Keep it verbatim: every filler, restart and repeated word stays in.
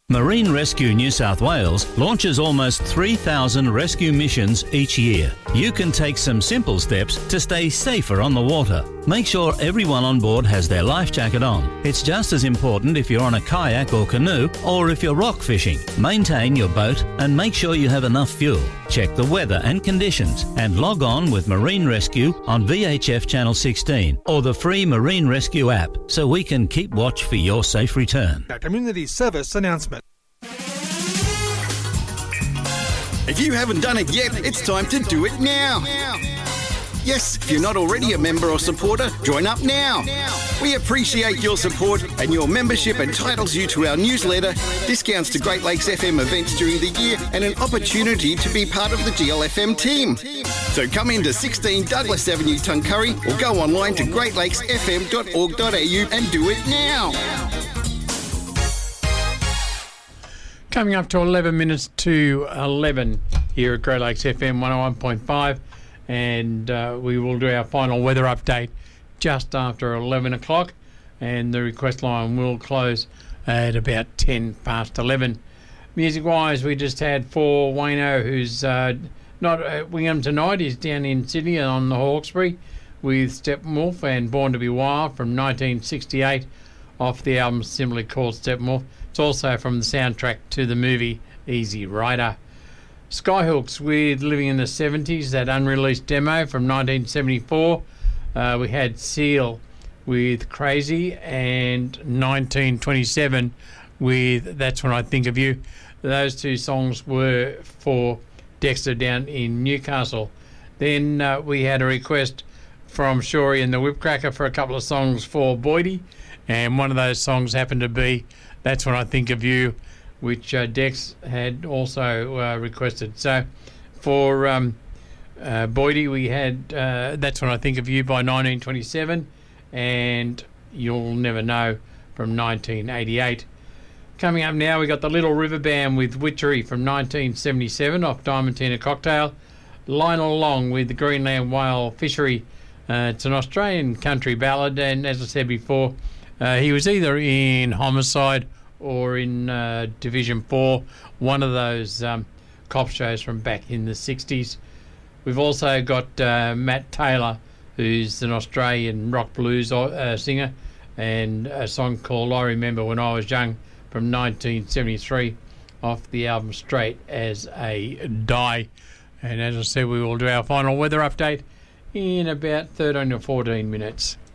Marine Rescue New South Wales launches almost three thousand rescue missions each year. You can take some simple steps to stay safer on the water. Make sure everyone on board has their life jacket on. It's just as important if you're on a kayak or canoe or if you're rock fishing. Maintain your boat and make sure you have enough fuel. Check the weather and conditions and log on with Marine Rescue on V H F Channel sixteen or the free Marine Rescue app so we can keep watch for your safe return. A community service announcement. If you haven't done it yet, it's time to do it now. Yes, if you're not already a member or supporter, join up now. We appreciate your support, and your membership entitles you to our newsletter, discounts to Great Lakes F M events during the year, and an opportunity to be part of the G L F M team. So come into sixteen Douglas Avenue, Tuncurry, or go online to great lakes f m dot org dot a u and do it now. Coming up to eleven minutes to eleven here at Great Lakes F M one oh one point five, and uh, we will do our final weather update just after eleven o'clock, and the request line will close at about ten past eleven. Music-wise, we just had for Wayno, who's uh, not at Wingham tonight. He's down in Sydney on the Hawkesbury with Steppenwolf and Born to be Wild from nineteen sixty-eight off the album similarly called Steppenwolf. It's also from the soundtrack to the movie Easy Rider. Skyhooks with Living in the seventies, that unreleased demo from nineteen seventy-four. Uh, we had Seal with Crazy and nineteen twenty-seven with That's When I Think of You. Those two songs were for Dexter down in Newcastle. Then uh, we had a request from Shorey and the Whipcracker for a couple of songs for Boydie, and one of those songs happened to be That's When I Think of You, which uh, Dex had also uh, requested. So for um, uh, Boydie, we had uh, That's When I Think of You by nineteen twenty-seven and You'll Never Know from nineteen eighty-eight. Coming up now, we got the Little River Band with Witchery from nineteen seventy-seven off Diamantina Cocktail. Lionel Long with the Greenland Whale Fishery. Uh, it's an Australian country ballad, and as I said before, uh, he was either in Homicide or in uh, Division four, one of those um, cop shows from back in the sixties. We've also got uh, Matt Taylor, who's an Australian rock blues uh, singer, and a song called I Remember When I Was Young from nineteen seventy-three off the album Straight as a Die. And as I said, we will do our final weather update in about thirteen or fourteen minutes.